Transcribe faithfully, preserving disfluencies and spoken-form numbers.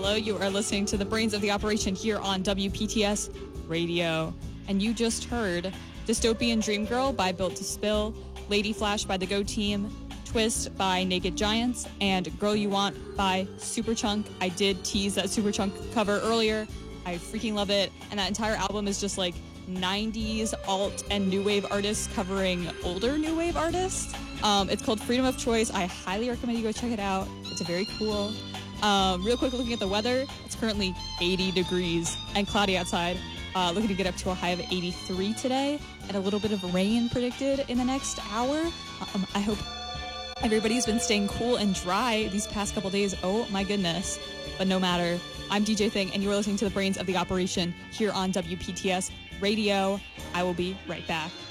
Hello, you are listening to the Brains of the Operation here on W P T S Radio. And you just heard Dystopian Dream Girl by Built to Spill, Lady Flash by the Go Team, Twist by Naked Giants, and Girl You Want by Superchunk. I did tease that Superchunk cover earlier. I freaking love it. And that entire album is just like nineties alt and new wave artists covering older new wave artists. Um, it's called Freedom of Choice. I highly recommend you go check it out. It's very cool. Um, real quick, looking at the weather, it's currently eighty degrees and cloudy outside. Uh, looking to get up to a high of eighty-three today, and a little bit of rain predicted in the next hour. Um, I hope everybody's been staying cool and dry these past couple days. Oh my goodness. But no matter. I'm D J Thing, and you're listening to the Brains of the Operation here on W P T S Radio. I will be right back.